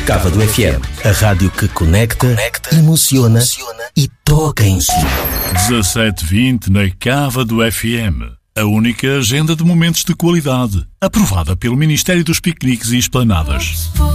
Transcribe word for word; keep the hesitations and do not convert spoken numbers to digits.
Cava do F M, a rádio que conecta, conecta emociona, emociona e toca em si. dezassete e vinte na Cava do F M. A única agenda de momentos de qualidade, aprovada pelo Ministério dos Piqueniques e Esplanadas.